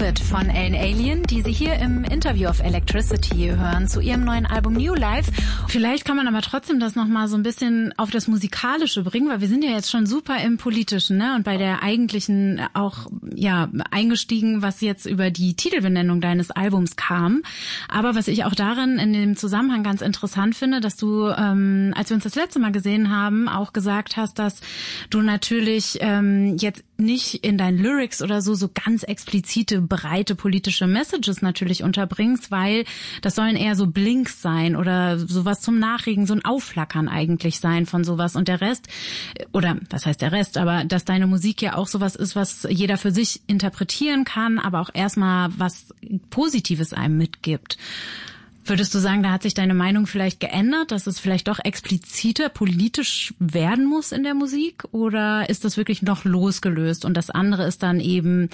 Stupid von Ellen Alien, die Sie hier im Interview of Electricity hören zu ihrem neuen Album New Life. Vielleicht kann man aber trotzdem das nochmal so ein bisschen auf das Musikalische bringen, weil wir sind ja jetzt schon super im Politischen, ne? Und bei der eigentlichen auch, ja, eingestiegen, was jetzt über die Titelbenennung deines Albums kam. Aber was ich auch darin in dem Zusammenhang ganz interessant finde, dass du, als wir uns das letzte Mal gesehen haben, auch gesagt hast, dass du natürlich jetzt nicht in deinen Lyrics oder so ganz explizite, breite politische Messages natürlich unterbringst, weil das sollen eher so Blinks sein oder sowas zum Nachregen, so ein Aufflackern eigentlich sein von sowas. Und der Rest, oder was heißt der Rest, aber dass deine Musik ja auch sowas ist, was jeder für sich interpretieren kann, aber auch erstmal was Positives einem mitgibt. Würdest du sagen, da hat sich deine Meinung vielleicht geändert, dass es vielleicht doch expliziter politisch werden muss in der Musik? Oder ist das wirklich noch losgelöst? Und das andere ist dann eben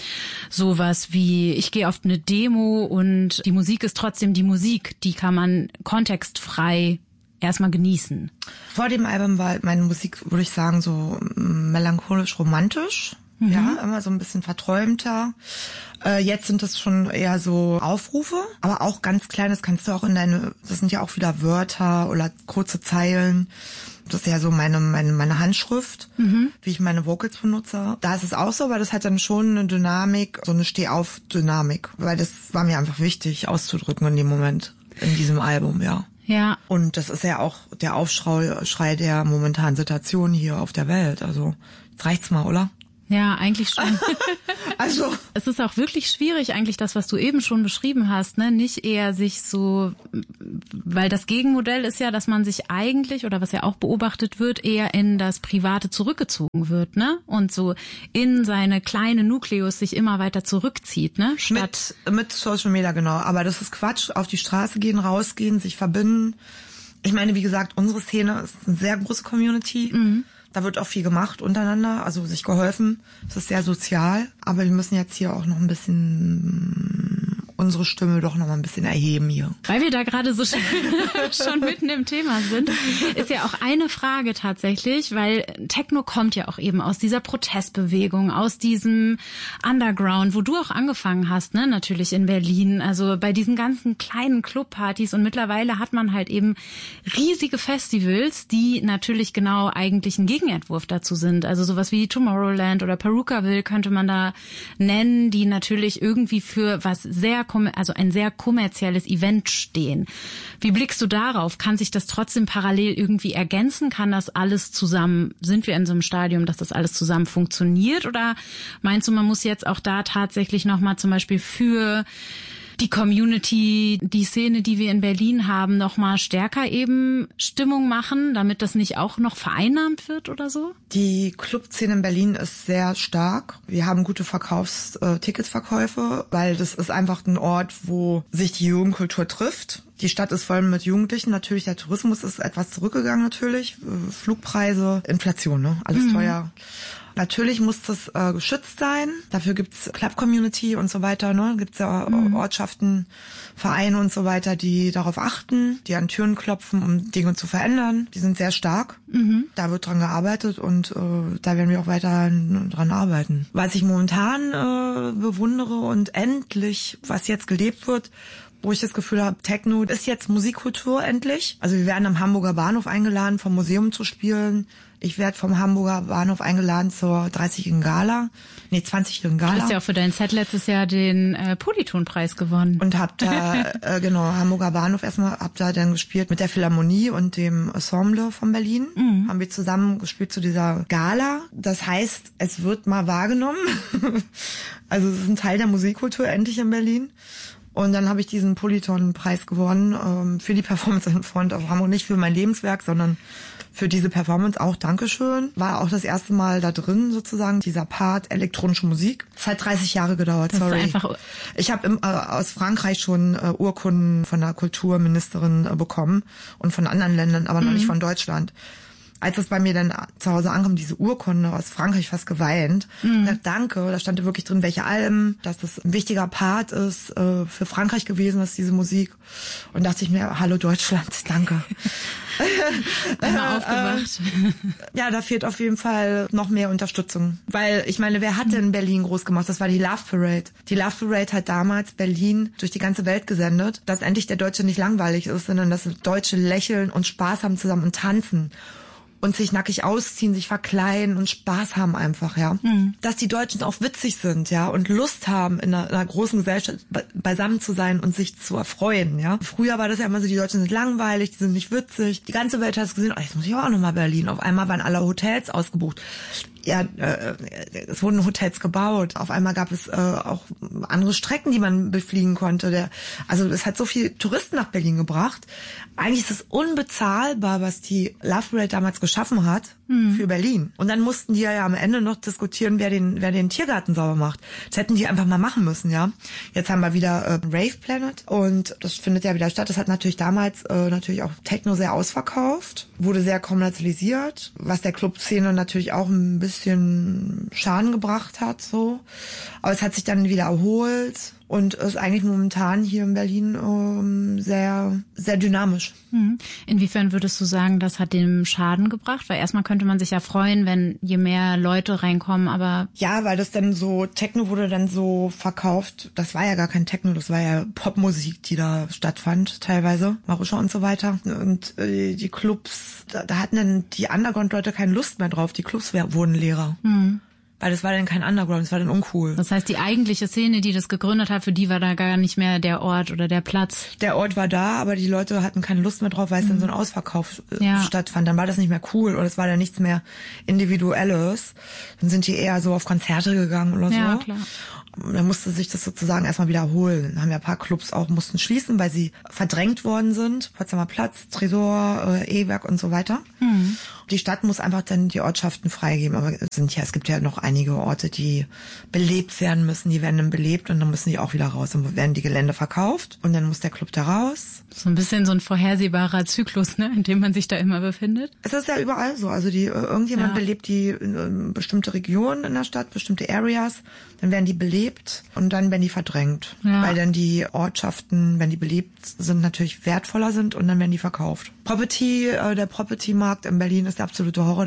sowas wie, ich gehe auf eine Demo und die Musik ist trotzdem die Musik. Die kann man kontextfrei erstmal genießen. Vor dem Album war meine Musik, würde ich sagen, so melancholisch-romantisch. Mhm. Ja, immer so ein bisschen verträumter. Jetzt sind das schon eher so Aufrufe, aber auch ganz kleines kannst du auch das sind ja auch wieder Wörter oder kurze Zeilen. Das ist ja so meine Handschrift, wie ich meine Vocals benutze. Da ist es auch so, aber das hat dann schon eine Dynamik, so eine Steh-auf-Dynamik, weil das war mir einfach wichtig auszudrücken in dem Moment, in diesem Album, ja. Ja. Und das ist ja auch der Aufschrei der momentanen Situation hier auf der Welt. Also, jetzt reicht's mal, oder? Ja, eigentlich schon. Also es ist auch wirklich schwierig eigentlich das, was du eben schon beschrieben hast, ne, nicht eher sich so, weil das Gegenmodell ist ja, dass man sich eigentlich, oder was ja auch beobachtet wird, eher in das Private zurückgezogen wird, ne, und so in seine kleine Nukleus sich immer weiter zurückzieht, ne, statt mit Social Media, genau. Aber das ist Quatsch. Auf die Straße gehen, rausgehen, sich verbinden. Ich meine, wie gesagt, unsere Szene ist eine sehr große Community. Mhm. Da wird auch viel gemacht untereinander, also sich geholfen. Es ist sehr sozial, aber wir müssen jetzt hier auch noch ein bisschen unsere Stimme doch noch mal ein bisschen erheben hier. Weil wir da gerade so schon mitten im Thema sind, ist ja auch eine Frage tatsächlich, weil Techno kommt ja auch eben aus dieser Protestbewegung, aus diesem Underground, wo du auch angefangen hast, ne, natürlich in Berlin, also bei diesen ganzen kleinen Clubpartys, und mittlerweile hat man halt eben riesige Festivals, die natürlich genau eigentlich ein Gegenentwurf dazu sind, also sowas wie Tomorrowland oder Perukaville könnte man da nennen, die natürlich irgendwie für was ein sehr kommerzielles Event stehen. Wie blickst du darauf? Kann sich das trotzdem parallel irgendwie ergänzen? Kann das alles zusammen, sind wir in so einem Stadium, dass das alles zusammen funktioniert? Oder meinst du, man muss jetzt auch da tatsächlich nochmal zum Beispiel für die Community, die Szene, die wir in Berlin haben, nochmal stärker eben Stimmung machen, damit das nicht auch noch vereinnahmt wird oder so? Die Clubszene in Berlin ist sehr stark. Wir haben gute Ticketsverkäufe, weil das ist einfach ein Ort, wo sich die Jugendkultur trifft. Die Stadt ist voll mit Jugendlichen. Natürlich, der Tourismus ist etwas zurückgegangen natürlich. Flugpreise, Inflation, ne? Alles teuer. Natürlich muss das geschützt sein. Dafür gibt's Club-Community und so weiter. Ne? Gibt's ja Ortschaften, Vereine und so weiter, die darauf achten, die an Türen klopfen, um Dinge zu verändern. Die sind sehr stark. Da wird dran gearbeitet und da werden wir auch weiter dran arbeiten. Was ich momentan bewundere und endlich, was jetzt gelebt wird, wo ich das Gefühl habe, Techno ist jetzt Musikkultur endlich. Also wir werden am Hamburger Bahnhof eingeladen, vom Museum zu spielen. Ich werde vom Hamburger Bahnhof eingeladen zur 20-jährigen Gala. 20-jährigen Gala. Du hast ja auch für dein Set letztes Jahr den Polyton-Preis gewonnen. Und hab da, Hamburger Bahnhof hab da dann gespielt mit der Philharmonie und dem Ensemble von Berlin. Haben wir zusammen gespielt zu dieser Gala. Das heißt, es wird mal wahrgenommen. Also es ist ein Teil der Musikkultur endlich in Berlin. Und dann habe ich diesen Polyton-Preis gewonnen für die Performance in Front of Hamburg. Nicht für mein Lebenswerk, sondern für diese Performance auch. Dankeschön. War auch das erste Mal da drin sozusagen, dieser Part elektronische Musik. Es hat 30 Jahre gedauert, sorry. Ich habe aus Frankreich schon Urkunden von der Kulturministerin bekommen und von anderen Ländern, aber noch nicht von Deutschland. als es bei mir dann zu Hause ankam, diese Urkunde aus Frankreich, fast geweint. Danke, da stand wirklich drin, welche Alben, dass das ein wichtiger Part ist für Frankreich gewesen ist, diese Musik. Und dachte ich mir, hallo Deutschland, danke. Einmal aufgewacht. Ja, da fehlt auf jeden Fall noch mehr Unterstützung. Weil, ich meine, wer hat denn Berlin groß gemacht? Das war die Love Parade. Die Love Parade hat damals Berlin durch die ganze Welt gesendet, dass endlich der Deutsche nicht langweilig ist, sondern dass Deutsche lächeln und Spaß haben zusammen und tanzen. Und sich nackig ausziehen, sich verkleiden und Spaß haben einfach, ja. Dass die Deutschen auch witzig sind, ja, und Lust haben, in einer großen Gesellschaft beisammen zu sein und sich zu erfreuen, ja. Früher war das ja immer so, die Deutschen sind langweilig, die sind nicht witzig. Die ganze Welt hat es gesehen, jetzt muss ich auch nochmal Berlin. Auf einmal waren alle Hotels ausgebucht. Ja, es wurden Hotels gebaut. Auf einmal gab es auch andere Strecken, die man befliegen konnte. Also es hat so viel Touristen nach Berlin gebracht. Eigentlich ist es unbezahlbar, was die Love Parade damals geschaffen hat für Berlin. Und dann mussten die ja am Ende noch diskutieren, wer den Tiergarten sauber macht. Das hätten die einfach mal machen müssen, ja. Jetzt haben wir wieder Rave Planet und das findet ja wieder statt. Das hat natürlich damals natürlich auch Techno sehr ausverkauft, wurde sehr kommerzialisiert, was der Clubszene natürlich auch ein bisschen Schaden gebracht hat, so. Aber es hat sich dann wieder erholt und ist eigentlich momentan hier in Berlin sehr, sehr dynamisch. Inwiefern würdest du sagen, das hat dem Schaden gebracht? Weil erstmal könnte man sich ja freuen, wenn je mehr Leute reinkommen, aber... Ja, weil das dann so, Techno wurde dann so verkauft. Das war ja gar kein Techno, das war ja Popmusik, die da stattfand, teilweise. Maruscha und so weiter. Und die Clubs, da hatten dann die Underground-Leute keine Lust mehr drauf. Die Clubs wurden leerer. Weil das war dann kein Underground, das war dann uncool. Das heißt, die eigentliche Szene, die das gegründet hat, für die war da gar nicht mehr der Ort oder der Platz. Der Ort war da, aber die Leute hatten keine Lust mehr drauf, weil es dann so ein Ausverkauf stattfand. Dann war das nicht mehr cool oder es war dann nichts mehr Individuelles. Dann sind die eher so auf Konzerte gegangen oder so. Ja, klar. Dann musste sich das sozusagen erstmal wiederholen. Dann haben ja ein paar Clubs auch mussten schließen, weil sie verdrängt worden sind. Potsdamer Platz, Tresor, E-Werk und so weiter. Die Stadt muss einfach dann die Ortschaften freigeben. Aber es gibt ja noch einige Orte, die belebt werden müssen. Die werden dann belebt und dann müssen die auch wieder raus. Dann werden die Gelände verkauft und dann muss der Club da raus. So ein bisschen so ein vorhersehbarer Zyklus, ne, in dem man sich da immer befindet. Es ist ja überall so. Also irgendjemand belebt die bestimmte Regionen in der Stadt, bestimmte Areas. Dann werden die belebt und dann werden die verdrängt. Ja. Weil dann die Ortschaften, wenn die belebt sind, natürlich wertvoller sind und dann werden die verkauft. Der Property-Markt in Berlin ist der absolute Horror.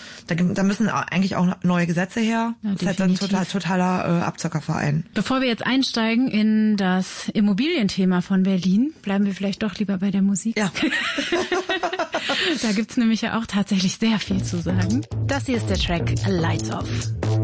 Da müssen eigentlich auch neue Gesetze her. Ja, das ist halt ein totaler Abzockerverein. Bevor wir jetzt einsteigen in das Immobilienthema von Berlin, bleiben wir vielleicht doch lieber bei der Musik. Ja. Da gibt's nämlich ja auch tatsächlich sehr viel zu sagen. Das hier ist der Track Lights Off.